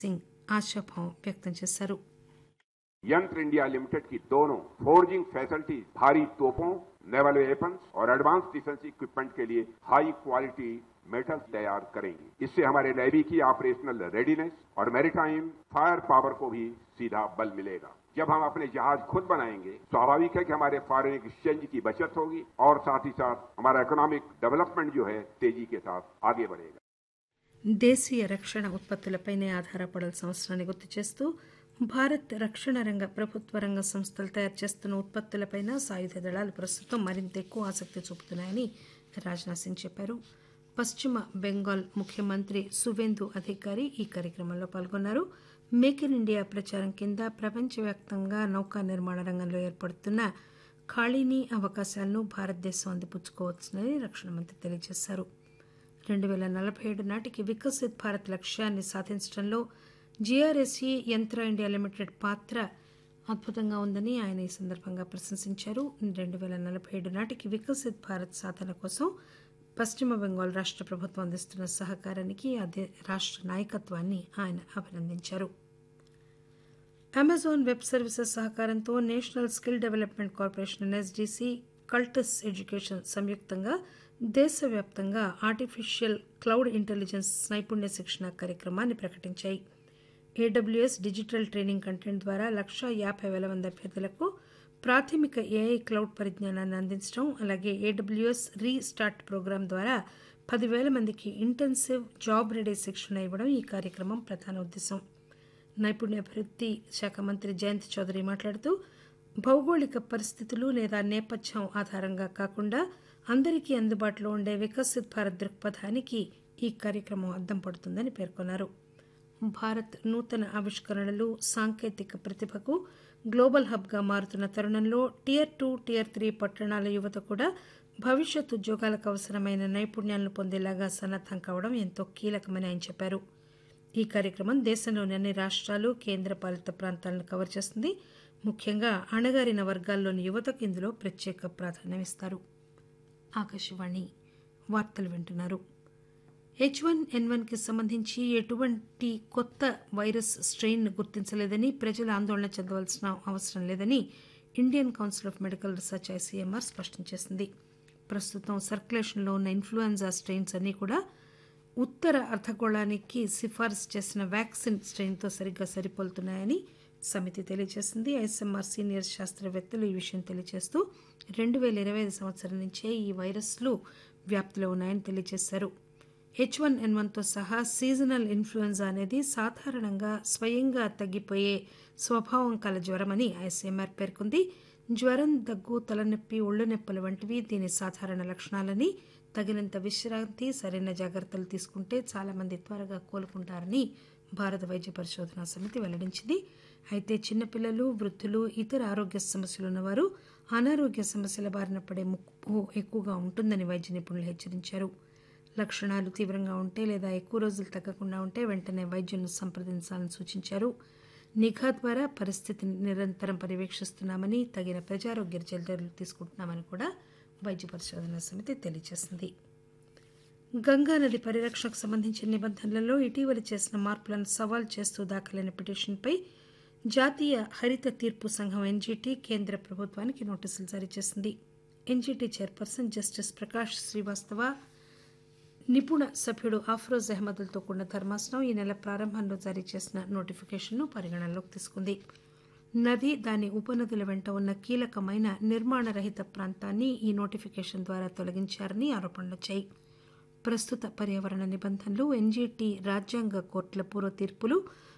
సింగ్ ఆశాభావం వ్యక్తం చేశారు. यंत्र इंडिया लिमिटेड की दोनों फोर्जिंग फैसिलिटीज भारी तोपों, नेवल वेपन्स और एडवांस डिफेंस इक्विपमेंट के लिए हाई क्वालिटी मेटल्स तैयार करेंगी. इससे हमारे नेवी की ऑपरेशनल रेडीनेस और मैरीटाइम फायर पावर को भी सीधा बल मिलेगा. जब हम अपने जहाज खुद बनाएंगे, स्वाभाविक है कि हमारे फॉरेन एक्सचेंज की बचत होगी और साथ ही साथ हमारा इकोनॉमिक डेवलपमेंट जो है तेजी के साथ आगे बढ़ेगा. దేశీయ రక్షణ ఉత్పత్తులపైనే ఆధారపడాల్సిన అవసరాన్ని గుర్తు చేస్తూ భారత్ రక్షణ రంగ ప్రభుత్వ రంగ సంస్థలు తయారు చేస్తున్న ఉత్పత్తులపైన సాయుధ దళాలు ప్రస్తుతం మరింత ఎక్కువ ఆసక్తి చూపుతున్నాయని రాజ్నాథ్ సింగ్ చెప్పారు. పశ్చిమ బెంగాల్ ముఖ్యమంత్రి సువేందు అధికారి ఈ కార్యక్రమంలో పాల్గొన్నారు. మేక్ ఇన్ ఇండియా ప్రచారం కింద ప్రపంచవ్యాప్తంగా నౌకా నిర్మాణ రంగంలో ఏర్పడుతున్న ఖాళీని అవకాశాలను భారతదేశం అందిపుచ్చుకోవచ్చునని రక్షణ మంత్రి తెలియజేశారు. 2047 నాటికి వికసిత్ భారత్ లక్ష్యాన్ని సాధించడంలో జీఆర్ఎస్ఈ యంత్ర ఇండియా లిమిటెడ్ పాత్ర అద్భుతంగా ఉందని ఆయన ఈ సందర్భంగా ప్రశంసించారు. 2047 నాటికి వికసిత్ భారత్ సాధన కోసం పశ్చిమ బెంగాల్ రాష్ట ప్రభుత్వం అందిస్తున్న సహకారానికి అదే రాష్ట నాయకత్వాన్ని ఆయన అభినందించారు. అమెజాన్ వెబ్ సర్వీసెస్ సహకారంతో national skill development corporation NSDC, Cultus education సంయుక్తంగా దేశవ్యాప్తంగా ఆర్టిఫిషియల్ క్లౌడ్ ఇంటెలిజెన్స్ నైపుణ్య శిక్షణ కార్యక్రమాన్ని ప్రకటించాయి. ఏడబ్ల్యూఎస్ డిజిటల్ ట్రైనింగ్ కంటెంట్ ద్వారా 150,000 మంది అభ్యర్థులకు ప్రాథమిక ఏఐ క్లౌడ్ పరిజ్ఞానాన్ని అందించడం, అలాగే ఏడబ్ల్యూఎస్ రీస్టార్ట్ ప్రోగ్రాం ద్వారా 10,000 మందికి ఇంటెన్సివ్ జాబ్ రెడీ శిక్షణ ఇవ్వడం ఈ కార్యక్రమం ప్రధాన ఉద్దేశం. నైపుణ్యాభివృద్ధి శాఖ మంత్రి జయంత్ చౌదరి మాట్లాడుతూ భౌగోళిక పరిస్థితులు లేదా నేపథ్యం ఆధారంగా కాకుండా అందరికీ అందుబాటులో ఉండే వికసిత్ భారత్ దృక్పథానికి ఈ కార్యక్రమం అద్దం పడుతుందని పేర్కొన్నారు. భారత్ నూతన ఆవిష్కరణలు, సాంకేతిక ప్రతిభకు గ్లోబల్ హబ్గా మారుతున్న తరుణంలో టియర్ 2, టియర్ 3 పట్టణాల యువత కూడా భవిష్యత్ ఉద్యోగాలకు అవసరమైన నైపుణ్యాలను పొందేలాగా సన్నద్దం కావడం ఎంతో కీలకమని ఆయన చెప్పారు. ఈ కార్యక్రమం దేశంలోని అన్ని రాష్ట్రాలు, కేంద్రపాలిత ప్రాంతాలను కవర్ చేస్తుంది. ముఖ్యంగా అణగారిన వర్గాల్లోని యువతకు ఇందులో ప్రత్యేక ప్రాధాన్యమిస్తారు. ఆకాశవాణి వార్తలు వింటున్నారు. H1N1కి సంబంధించి ఎటువంటి కొత్త వైరస్ స్ట్రెయిన్ గుర్తించలేదని, ప్రజలు ఆందోళన చెందవలసిన అవసరం లేదని Indian council of medical research ICMR స్పష్టం చేసింది. ప్రస్తుతం సర్క్యులేషన్లో ఉన్న ఇన్ఫ్లుయెంజా స్ట్రెయిన్స్ అన్నీ కూడా ఉత్తర అర్ధగోళానికి సిఫారసు చేసిన వ్యాక్సిన్ స్ట్రెయిన్తో సరిగ్గా సరిపోలుతున్నాయని సమితి తెలియజేసింది. ఐసీఎంఆర్ సీనియర్ శాస్త్రవేత్తలు ఈ విషయం తెలియజేస్తూ 2025 సంవత్సరం నుంచే ఈ వైరస్లు వ్యాప్తిలో ఉన్నాయని తెలియజేశారు. H1N1తో సహా సీజనల్ ఇన్ఫ్లుయెంజా అనేది సాధారణంగా స్వయంగా తగ్గిపోయే స్వభావం కల జ్వరమని ఐసీఎంఆర్ పేర్కొంది. జ్వరం, దగ్గు, తలనొప్పి, ఒళ్ళు నొప్పులు వంటివి దీని సాధారణ లక్షణాలని, తగినంత విశ్రాంతి, సరైన జాగ్రత్తలు తీసుకుంటే చాలా మంది త్వరగా కోలుకుంటారని భారత వైద్య పరిశోధనా సమితి వెల్లడించింది. అయితే చిన్నపిల్లలు, వృద్ధులు, ఇతర ఆరోగ్య సమస్యలు ఉన్నవారు అనారోగ్య సమస్యల బారిన పడే ముప్పు ఎక్కువగా ఉంటుందని వైద్య నిపుణులు హెచ్చరించారు. లక్షణాలు తీవ్రంగా ఉంటే లేదా ఎక్కువ రోజులు తగ్గకుండా ఉంటే వెంటనే వైద్యులను సంప్రదించాలని సూచించారు. నిఘా ద్వారా పరిస్థితిని నిరంతరం పర్యవేక్షిస్తున్నామని, తగిన ప్రజారోగ్య చర్యలు తీసుకుంటున్నామని కూడా వైద్య పరిశోధనా సమితి తెలియజేసింది. గంగానది పరిరక్షణకు సంబంధించిన నిబంధనలలో ఇటీవల చేసిన మార్పులను సవాల్ చేస్తూ దాఖలైన పిటిషన్పై జాతీయ హరిత తీర్పు సంఘం ఎన్జీటీ కేంద్ర ప్రభుత్వానికి నోటీసులు జారీ చేసింది. NGT chairperson justice Prakash Srivastava, నిపుణ సభ్యుడు అఫ్రోజ్ అహ్మద్లతో కూడిన ధర్మాసనం ఈ నెల ప్రారంభంలో జారీ చేసిన నోటిఫికేషన్ను పరిగణనలోకి తీసుకుంది. నది, దాని ఉపనదుల వెంట ఉన్న కీలకమైన నిర్మాణరహిత ప్రాంతాన్ని ఈ నోటిఫికేషన్ ద్వారా తొలగించారని ఆరోపణలొచ్చాయి. ప్రస్తుత పర్యావరణ నిబంధనలు, ఎన్జీటీ రాజ్యాంగ కోర్టుల పూర్వ తీర్పులు,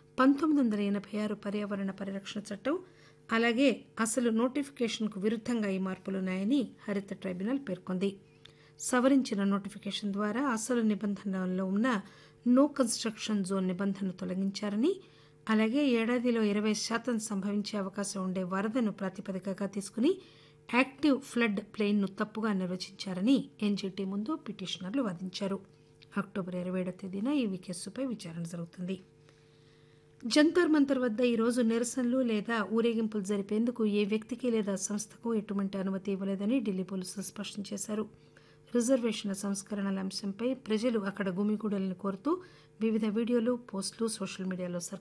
1986 పర్యావరణ పరిరక్షణ చట్టం, అలాగే అసలు నోటిఫికేషన్కు విరుద్ధంగా ఈ మార్పులున్నాయని హరిత ట్రైబ్యునల్ పేర్కొంది. సవరించిన నోటిఫికేషన్ ద్వారా అసలు నిబంధనల్లో ఉన్న నో కన్స్ట్రక్షన్ జోన్ నిబంధనను తొలగించారని, అలాగే ఏడాదిలో 20% సంభవించే అవకాశం ఉండే వరదను ప్రాతిపదికగా తీసుకుని యాక్టివ్ ఫ్లడ్ ప్లెయిన్ను తప్పుగా నిర్వచించారని ఎన్జీటీ ముందు పిటిషనర్లు వాదించారు. అక్టోబర్ 27వ తేదీన ఈ కేసుపై విచారణ జరుగుతుంది. జంతర్ మంతర్ వద్ద ఈరోజు నిరసనలు లేదా ఊరేగింపులు జరిపేందుకు ఏ వ్యక్తికి లేదా సంస్థకు ఎటువంటి అనుమతి ఇవ్వలేదని ఢిల్లీ పోలీసులు స్పష్టం చేశారు. రిజర్వేషన్ల సంస్కరణల అంశంపై ప్రజలు అక్కడ గుమిగూడాలని కోరుతూ వివిధ వీడియోలు పోస్టులు సోషల్ మీడియాలో